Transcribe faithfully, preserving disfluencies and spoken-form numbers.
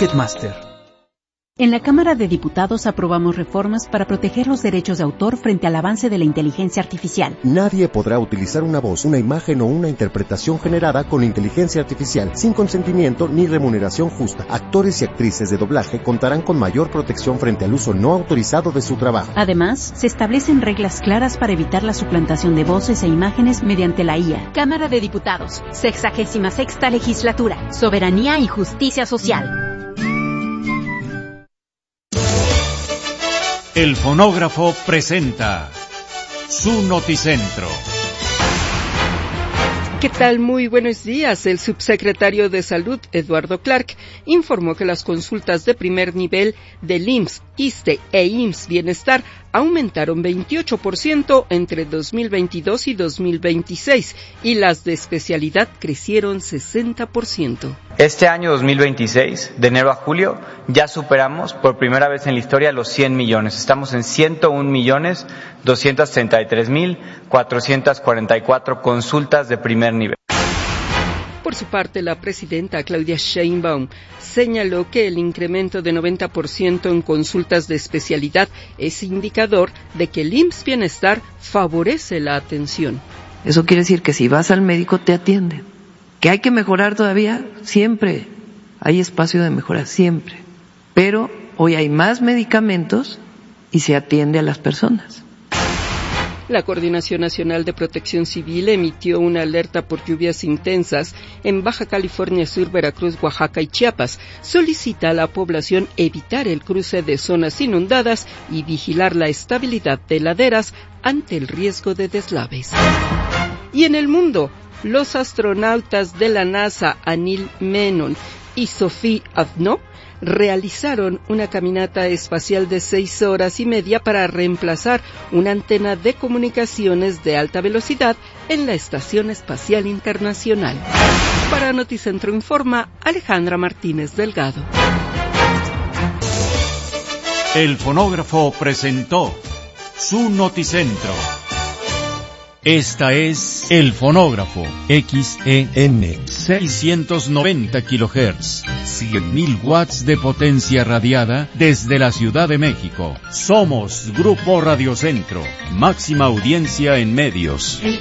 Ticketmaster. En la Cámara de Diputados aprobamos reformas para proteger los derechos de autor frente al avance de la inteligencia artificial. Nadie podrá utilizar una voz, una imagen o una interpretación generada con inteligencia artificial sin consentimiento ni remuneración justa. Actores y actrices de doblaje contarán con mayor protección frente al uso no autorizado de su trabajo. Además, se establecen reglas claras para evitar la suplantación de voces e imágenes mediante la I A. Cámara de Diputados, sexagésima sexta legislatura, soberanía y justicia social. El fonógrafo presenta su Noticentro. ¿Qué tal? Muy buenos días. El subsecretario de Salud, Eduardo Clark, informó que las consultas de primer nivel del I M S S, ISSSTE e I M S S Bienestar aumentaron veintiocho por ciento entre dos mil veintidós y dos mil veintiséis y las de especialidad crecieron sesenta por ciento. Este año dos mil veintiséis, de enero a julio, ya superamos por primera vez en la historia los cien millones. Estamos en ciento un millones doscientos treinta y tres mil cuatrocientos cuarenta y cuatro consultas de primer nivel. Por su parte, la presidenta Claudia Sheinbaum señaló que el incremento de noventa por ciento en consultas de especialidad es indicador de que el I M S S Bienestar favorece la atención. Eso quiere decir que si vas al médico te atienden. ¿Que hay que mejorar todavía? Siempre hay espacio de mejora, siempre. Pero hoy hay más medicamentos y se atiende a las personas. La Coordinación Nacional de Protección Civil emitió una alerta por lluvias intensas en Baja California Sur, Veracruz, Oaxaca y Chiapas. Solicita a la población evitar el cruce de zonas inundadas y vigilar la estabilidad de laderas ante el riesgo de deslaves. Y en el mundo, los astronautas de la NASA, Anil Menon y Sophie Avno, realizaron una caminata espacial de seis horas y media para reemplazar una antena de comunicaciones de alta velocidad en la Estación Espacial Internacional. Para Noticentro Informa, Alejandra Martínez Delgado. El fonógrafo presentó su Noticentro. Esta es El Fonógrafo, X E N, seiscientos noventa kilohertz, cien mil watts de potencia radiada desde la Ciudad de México. Somos Grupo Radio Centro, máxima audiencia en medios.